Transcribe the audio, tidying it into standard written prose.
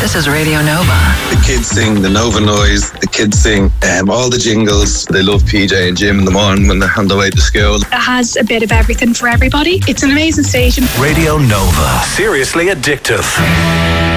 This is Radio Nova. The kids sing the Nova Noise. The kids sing all the jingles. They love PJ and Jim in the morning when they're on their way to school. It has a bit of everything for everybody. It's an amazing station. Radio Nova. Seriously addictive.